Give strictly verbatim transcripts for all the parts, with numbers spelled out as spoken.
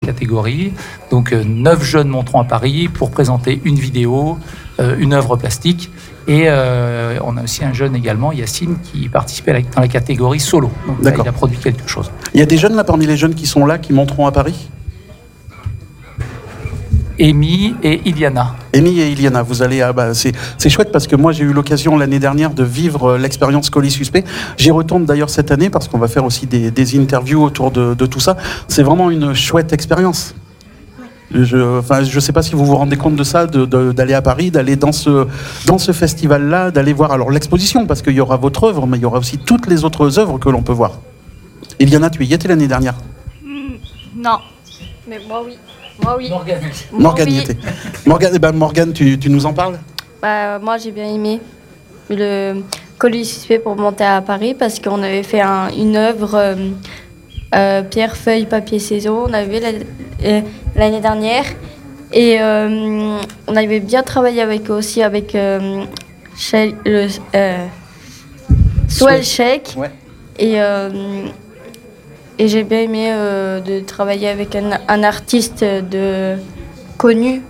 catégories. Donc euh, neuf jeunes monteront à Paris pour présenter une vidéo, euh, une œuvre plastique. Et euh, on a aussi un jeune également, Yacine, qui participait dans la catégorie solo. Donc là, il a produit quelque chose. Il y a des jeunes là parmi les jeunes qui sont là, qui monteront à Paris ? Amy et Iliana. Amy et Iliana, vous allez... Ah bah, c'est, c'est chouette parce que moi j'ai eu l'occasion l'année dernière de vivre l'expérience Colis Suspect. J'y retourne d'ailleurs cette année parce qu'on va faire aussi des, des interviews autour de, de tout ça. C'est vraiment une chouette expérience. Je, enfin, je sais pas si vous vous rendez compte de ça, de, de, d'aller à Paris, d'aller dans ce, dans ce festival-là, d'aller voir alors l'exposition, parce qu'il y aura votre œuvre, mais il y aura aussi toutes les autres œuvres que l'on peut voir. Iliana, tu y étais l'année dernière ? mmh, Non, mais moi oui. Moi oui. Morgane. Morgane y était. Morgane, eh ben, Morgane, tu, tu nous en parles ? Bah, moi j'ai bien aimé le Colis Suspect pour monter à Paris parce qu'on avait fait un, une œuvre euh, euh, pierre, feuille, papier, ciseaux. On avait la, euh, l'année dernière et euh, on avait bien travaillé avec aussi avec euh, Shell, le euh, Swell Shake ouais. et euh, Et j'ai bien aimé euh, de travailler avec un, un artiste de, connu.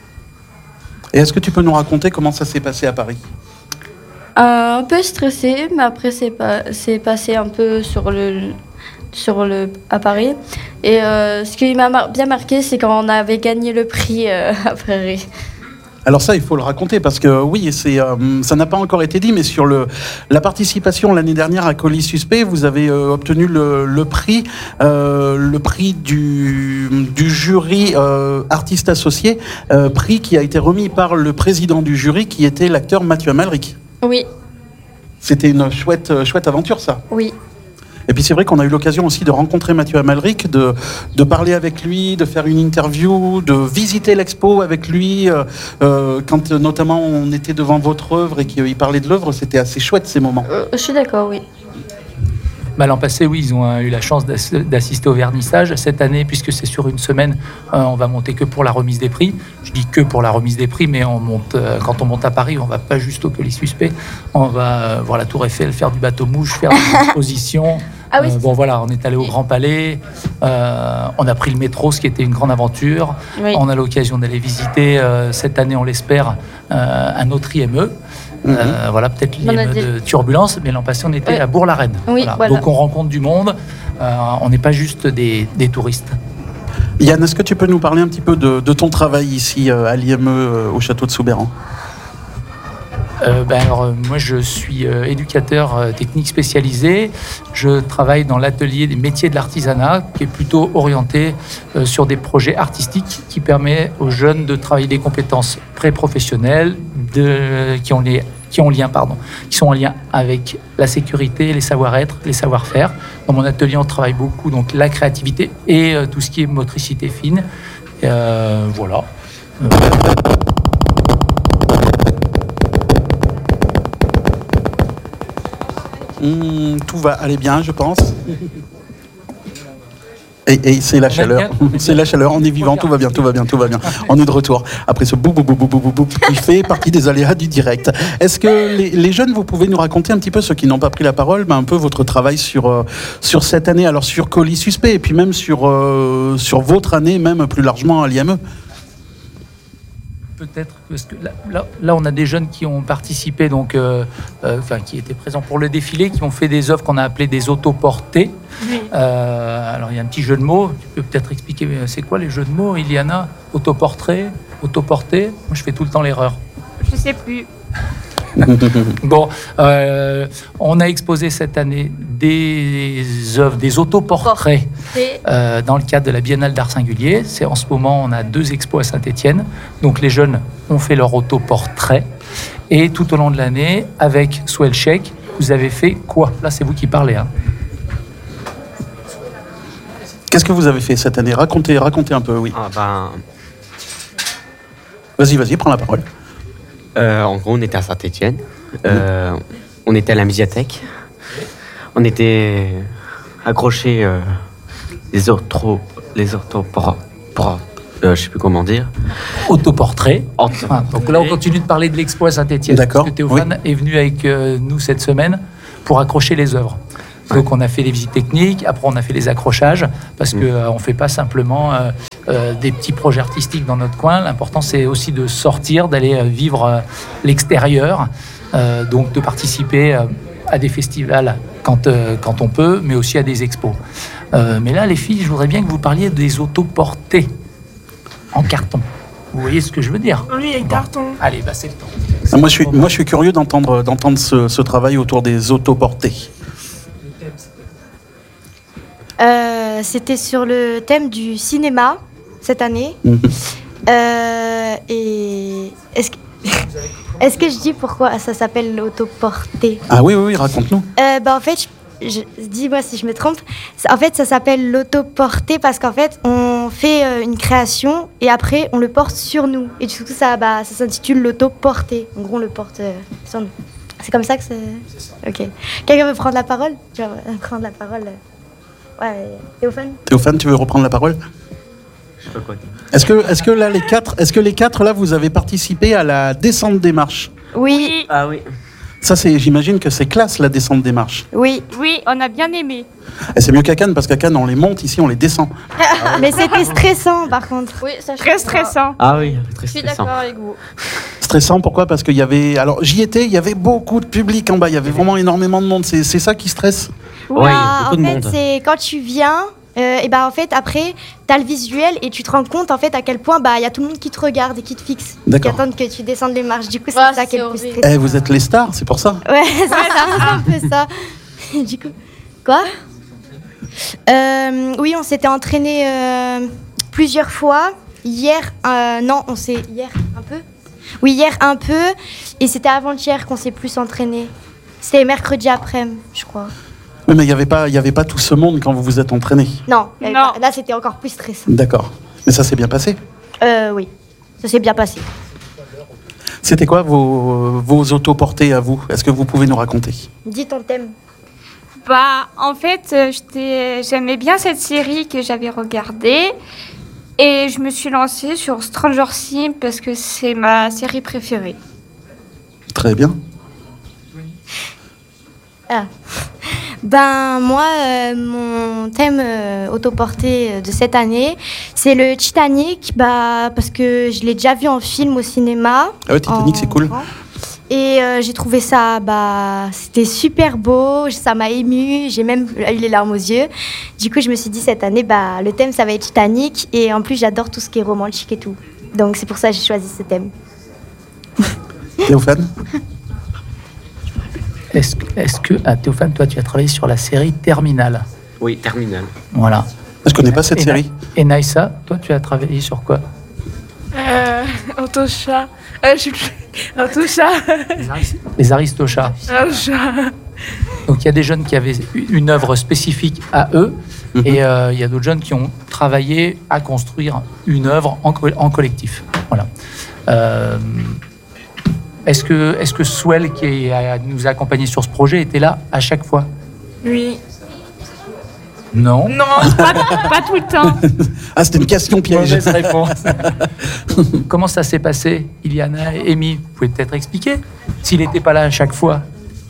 Et est-ce que tu peux nous raconter comment ça s'est passé à Paris ? euh, Un peu stressé, mais après c'est, pas, c'est passé un peu sur le, sur le, à Paris. Et euh, ce qui m'a mar- bien marqué, c'est quand on avait gagné le prix euh, à Paris. Alors ça, il faut le raconter parce que oui, c'est, euh, ça n'a pas encore été dit, mais sur le, la participation l'année dernière à Colis Suspect, vous avez euh, obtenu le, le prix, euh, le prix du, du jury euh, artiste associé, euh, prix qui a été remis par le président du jury, qui était l'acteur Mathieu Amalric. Oui. C'était une chouette, chouette aventure, ça. Oui. Et puis c'est vrai qu'on a eu l'occasion aussi de rencontrer Mathieu Amalric, de, de parler avec lui, de faire une interview, de visiter l'expo avec lui. Euh, euh, quand notamment on était devant votre œuvre et qu'il parlait de l'œuvre, c'était assez chouette ces moments. Euh, je suis d'accord, oui. Bah, l'an passé, oui, ils ont euh, eu la chance d'ass- d'assister au vernissage. Cette année, puisque c'est sur une semaine, euh, on va monter que pour la remise des prix. Je dis que pour la remise des prix, mais on monte, euh, quand on monte à Paris, on va pas juste au Colis Suspect. On va euh, voir la Tour Eiffel, faire du bateau-mouche, faire des expositions. Ah oui, Euh, bon voilà, on est allé au Grand Palais, euh, on a pris le métro, ce qui était une grande aventure. Oui. On a l'occasion d'aller visiter euh, cette année, on l'espère, euh, un autre I M E. Mhm. Euh, voilà, peut-être l'I M E On a dit- de Turbulence, mais l'an passé on était Oui. à Bourg-la-Reine. Oui, voilà. Donc on rencontre du monde, euh, on n'est pas juste des, des touristes. Yann, est-ce que tu peux nous parler un petit peu de, de ton travail ici euh, à l'I M E euh, au château de Soubeyran ? Euh, ben alors, euh, moi, je suis euh, éducateur euh, technique spécialisé. Je travaille dans l'atelier des métiers de l'artisanat, qui est plutôt orienté euh, sur des projets artistiques qui permet aux jeunes de travailler des compétences pré-professionnelles de, qui ont les qui ont lien, pardon, qui sont en lien avec la sécurité, les savoir-être, les savoir-faire. Dans mon atelier, on travaille beaucoup donc la créativité et euh, tout ce qui est motricité fine. Euh, voilà. Euh, Mmh, tout va aller bien, je pense. Et, et c'est la chaleur, c'est la chaleur, on est vivant, tout va bien, tout va bien, tout va bien. On est de retour après ce boum boum boum boum boum boum qui fait partie des aléas du direct. Est-ce que les, les jeunes, vous pouvez nous raconter un petit peu, ceux qui n'ont pas pris la parole, ben un peu votre travail sur, euh, sur cette année, alors sur Colis Suspect, et puis même sur, euh, sur votre année, même plus largement à l'I M E? Peut-être parce que là, là, là, on a des jeunes qui ont participé, donc, euh, euh, enfin, qui étaient présents pour le défilé, qui ont fait des œuvres qu'on a appelées des autoportés. Oui. Euh, alors, il y a un petit jeu de mots. Tu peux peut-être expliquer, c'est quoi les jeux de mots, Iliana? Autoportrait, autoporté. Moi, je fais tout le temps l'erreur. Je sais plus. Bon, euh, on a exposé cette année des œuvres, des autoportraits euh, dans le cadre de la Biennale d'Art Singulier. C'est en ce moment, on a deux expos à Saint-Étienne. Donc les jeunes ont fait leur autoportrait. Et tout au long de l'année, avec Swell Shake, vous avez fait quoi? Là, c'est vous qui parlez. Hein. Qu'est-ce que vous avez fait cette année? Racontez, racontez un peu, oui. Ah ben, Vas-y, vas-y, prends la parole. euh, en gros, on était à Saint-Étienne. Euh, on était à la médiathèque. On était accrochés euh, les orthos, les orthopora, euh, je sais plus comment dire. Autoportrait. Ortho- Enfin, donc là, on continue de parler de l'expo à Saint-Étienne. D'accord, Parce que Théophane est venu avec euh, nous cette semaine pour accrocher les œuvres. Donc on a fait les visites techniques, après on a fait les accrochages, parce qu'on euh, ne fait pas simplement euh, euh, des petits projets artistiques dans notre coin. L'important, c'est aussi de sortir, d'aller euh, vivre euh, l'extérieur, euh, donc de participer euh, à des festivals quand, euh, quand on peut, mais aussi à des expos. Euh, mais là, les filles, je voudrais bien que vous parliez des autoportés en carton. Vous voyez ce que je veux dire? Oui, les Bon. cartons. Allez, bah c'est le temps. Ah, Moi, je suis, moi, je suis curieux d'entendre, d'entendre ce, ce travail autour des autoportés. Euh, c'était sur le thème du cinéma cette année. Mhm. Euh, et est-ce que, est-ce que je dis pourquoi ça s'appelle l'autoporté? Ah oui, oui, oui, raconte-nous. Euh, bah, en fait, je, je- dis-moi si je me trompe. En fait, ça s'appelle l'autoporté parce qu'en fait, on fait euh, une création et après, on le porte sur nous. Et du coup, ça, bah, ça s'intitule l'autoporté. En gros, on le porte euh, sur nous. C'est comme ça que c'est. Ok. Quelqu'un veut prendre la parole? Tu vas prendre la parole. euh. Ouais, Théophane? Théophane, tu veux reprendre la parole? Je sais pas quoi dire. Est-ce que, est-ce que là, les quatre, est-ce que les quatre là, vous avez participé à la descente des marches? Oui, Ah oui. Ça, c'est, j'imagine que c'est classe la descente des marches. oui. Oui, on a bien aimé. Et c'est mieux qu'à Cannes parce qu'à Cannes on les monte, ici on les descend. Mais c'était stressant par contre. Oui, ça je Très comprends. stressant. Ah oui, très Je suis stressant. d'accord avec vous. Stressant, pourquoi? Parce qu'il y avait, alors j'y étais, il y avait beaucoup de public en bas, il y avait vraiment énormément de monde. C'est, c'est ça qui stresse? Ouais, Bah, beaucoup en de fait, monde. c'est quand tu viens, euh, et bah en fait après, t'as le visuel et tu te rends compte en fait à quel point bah il y a tout le monde qui te regarde et qui te fixe, qui D'accord. attendent que tu descendes les marches. Du coup, c'est Ouais, ça qui est c'est le plus horrible. stressant. Eh, vous êtes les stars, c'est pour ça. Ouais, c'est ça, c'est un peu ça. Du coup, quoi? Euh, oui, on s'était entraîné euh, plusieurs fois. Hier, euh, non, on s'est hier un peu. Oui, hier un peu, et c'était avant-hier qu'on s'est plus entraîné. C'était mercredi après-midi, je crois. Oui, mais il n'y avait pas, il y avait pas tout ce monde quand vous vous êtes entraîné. Non, il y avait Non. pas- là c'était encore plus stressant. D'accord. Mais ça s'est bien passé. Euh, oui, ça s'est bien passé. C'était quoi vos, vos autoportés à vous? Est-ce que vous pouvez nous raconter? Dis ton thème. Bah, en fait, euh, j'étais- j'aimais bien cette série que j'avais regardée. Et je me suis lancée sur Stranger Things parce que c'est ma série préférée. Très bien. Ah. Ben moi, euh, mon thème euh, autoporté euh, de cette année, c'est le Titanic, bah, parce que je l'ai déjà vu en film au cinéma. Ah ouais, Titanic, en c'est cool. grand. Et euh, j'ai trouvé ça, bah, c'était super beau, ça m'a émue, j'ai même eu les larmes aux yeux. Du coup, je me suis dit cette année, bah, le thème, ça va être Titanic. Et en plus, j'adore tout ce qui est romantique et tout. Donc c'est pour ça que j'ai choisi ce thème. Théophane? Est-ce, que- est-ce que, ah, Théophane, toi, tu as travaillé sur la série Terminal? Oui, terminal. Voilà. Je connais pas cette Et, série. et Naïssa, toi, tu as travaillé sur quoi? Euh, Autochat. Euh, je sais plus. Autochat. Les Aristochats. Autochat. Donc il y a des jeunes qui avaient une œuvre spécifique à eux, Mhm. et euh, il y a d'autres jeunes qui ont travaillé à construire une œuvre en, co- en collectif. Voilà. Euh, est-ce que, est-ce que Swell, qui a- nous a accompagnés sur ce projet, était là à chaque fois? Oui. Non. Non, pas, pas tout le temps. Ah, c'était une question piège. Mauvaise réponse. Comment ça s'est passé, Iliana et Amy? Vous pouvez peut-être expliquer s'il n'était pas là à chaque fois.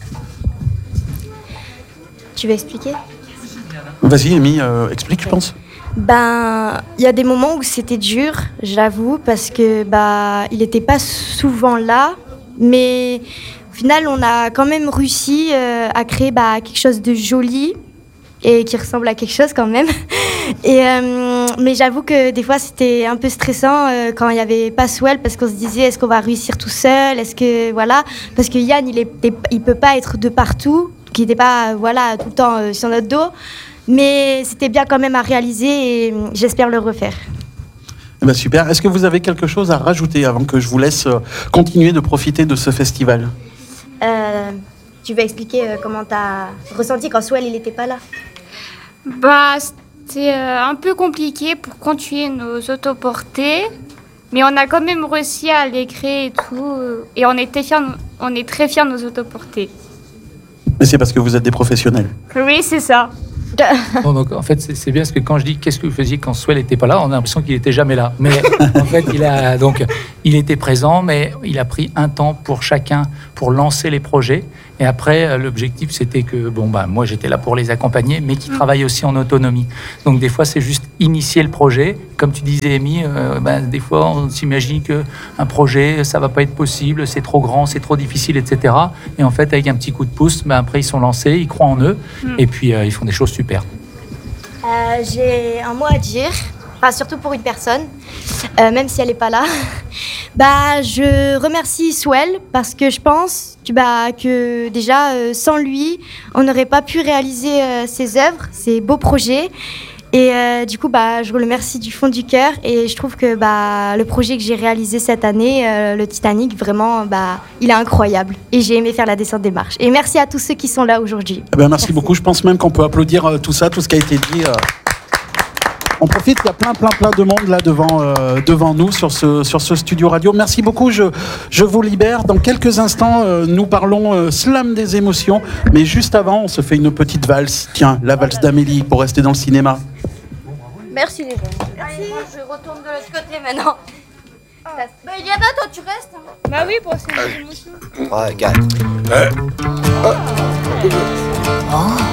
Tu veux expliquer? Vas-y, Amy, euh, explique, je pense. Ben, il y a des moments où c'était dur, j'avoue, parce que bah, il n'était pas souvent là, mais au final, on a quand même réussi euh, à créer bah, quelque chose de joli et qui ressemble à quelque chose quand même. Et, euh, mais j'avoue que des fois, c'était un peu stressant euh, quand il n'y avait pas Swell, parce qu'on se disait, est-ce qu'on va réussir tout seul? Est-ce que voilà, parce que Yann, il est, il peut pas être de partout, qui n'était pas voilà tout le temps euh, sur notre dos. Mais c'était bien quand même à réaliser et j'espère le refaire. Eh ben, super. Est-ce que vous avez quelque chose à rajouter avant que je vous laisse euh, continuer de profiter de ce festival? Euh, tu veux expliquer euh, comment tu as ressenti quand Swell il n'était pas là? Bah, c'était euh, un peu compliqué pour continuer nos autoportées. Mais on a quand même réussi à les créer et tout. euh, Et on, était fiers, on est très fiers de nos autoportées. Mais c'est parce que vous êtes des professionnels. Oui, c'est ça. Bon, donc, en fait, c'est, c'est bien parce que quand je dis qu'est-ce que vous faisiez quand Swell n'était pas là, on a l'impression qu'il n'était jamais là. Mais en fait, il, a, donc, il était présent, mais il a pris un temps pour chacun pour lancer les projets. Et après, euh, l'objectif, c'était que, bon, bah, moi, j'étais là pour les accompagner, mais qu'ils travaillent aussi en autonomie. Donc, des fois, c'est juste initier le projet. Comme tu disais, Amy, euh, ben, des fois, on s'imagine qu'un projet, ça ne va pas être possible, c'est trop grand, c'est trop difficile, et cetera. Et en fait, avec un petit coup de pouce, ben, après, ils sont lancés, ils croient en eux, mmh. et puis euh, ils font des choses super. Euh, j'ai un mot à dire, enfin, surtout pour une personne, euh, même si elle n'est pas là. Bah, je remercie Swell parce que je pense que, bah, que déjà, euh, sans lui, on n'aurait pas pu réaliser euh, ses œuvres, ses beaux projets. Et euh, du coup, bah, je le remercie du fond du cœur. Et je trouve que bah, le projet que j'ai réalisé cette année, euh, le Titanic, vraiment, bah, il est incroyable. Et j'ai aimé faire la descente des marches. Et merci à tous ceux qui sont là aujourd'hui. Eh bien, merci, merci beaucoup. Je pense même qu'on peut applaudir euh, tout ça, tout ce qui a été dit. Euh... On profite, il y a plein, plein, plein de monde là devant, euh, devant nous sur ce, sur ce studio radio. Merci beaucoup, je, je vous libère. Dans quelques instants, euh, nous parlons euh, slam des émotions. Mais juste avant, on se fait une petite valse. Tiens, la valse d'Amélie pour rester dans le cinéma. Merci les gens. Merci. Moi, je retourne de l'autre côté maintenant. Oh. Bah, Iliana, toi, tu restes. Hein. Bah oui, pour ces émotions. trois, quatre. Euh. Oh. Oh.